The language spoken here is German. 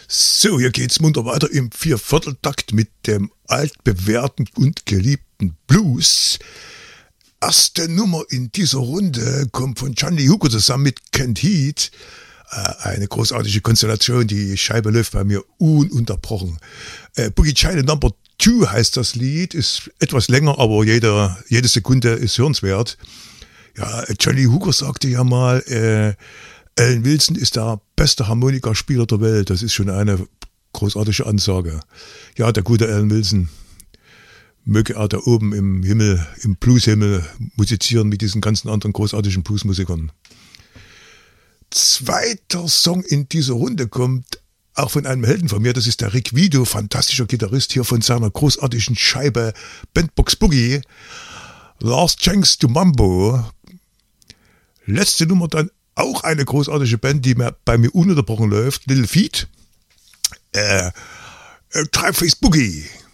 So, hier geht's munter weiter im Viervierteltakt mit dem altbewährten und geliebten Blues. Erste Nummer in dieser Runde kommt von Johnny Hooker zusammen mit Kent Heat. Eine großartige Konstellation, die Scheibe läuft bei mir ununterbrochen. Boogie China Number 2 heißt das Lied, ist etwas länger, aber jede Sekunde ist hörenswert. Ja, Johnny Hooker sagte ja mal, Alan Wilson ist der beste Harmonikaspieler der Welt. Das ist schon eine großartige Ansage. Ja, der gute Alan Wilson. Möge er da oben im Himmel, im Blueshimmel musizieren mit diesen ganzen anderen großartigen Bluesmusikern. Zweiter Song in dieser Runde kommt auch von einem Helden von mir. Das ist der Rick Vito, fantastischer Gitarrist hier von seiner großartigen Scheibe Bandbox Boogie. Last Chance to Mambo. Letzte Nummer dann auch eine großartige Band, die bei mir ununterbrochen läuft. Little Feat. Tribe Face Boogie.